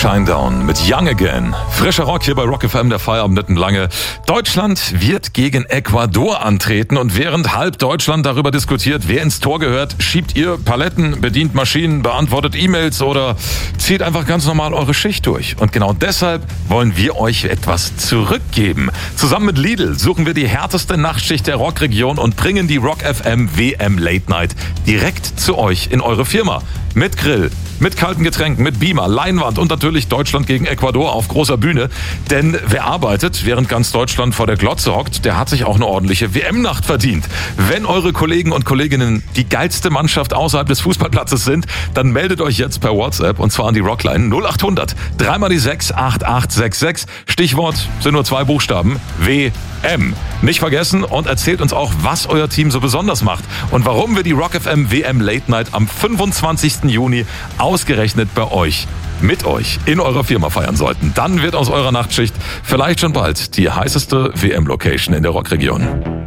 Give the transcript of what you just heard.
Shinedown mit Young Again. Frischer Rock hier bei Rock FM, der Feierabend nicht lange. Deutschland wird gegen Ecuador antreten und während halb Deutschland darüber diskutiert, wer ins Tor gehört, schiebt ihr Paletten, bedient Maschinen, beantwortet E-Mails oder zieht einfach ganz normal eure Schicht durch. Und genau deshalb wollen wir euch etwas zurückgeben. Zusammen mit Lidl suchen wir die härteste Nachtschicht der Rockregion und bringen die Rock FM WM Late Night direkt zu euch in eure Firma. Mit Grill, mit kalten Getränken, mit Beamer, Leinwand und natürlich Deutschland gegen Ecuador auf großer Bühne. Denn wer arbeitet, während ganz Deutschland vor der Glotze hockt, der hat sich auch eine ordentliche WM-Nacht verdient. Wenn eure Kollegen und Kolleginnen die geilste Mannschaft außerhalb des Fußballplatzes sind, dann meldet euch jetzt per WhatsApp und zwar an die Rockline 0800 3 die 6 8866. Stichwort sind nur 2 Buchstaben, WM. Nicht vergessen und erzählt uns auch, was euer Team so besonders macht und warum wir die Rock FM WM Late Night am 25. Juni ausgerechnet bei euch, mit euch, in eurer Firma feiern sollten. Dann wird aus eurer Nachtschicht vielleicht schon bald die heißeste WM-Location in der Rockregion.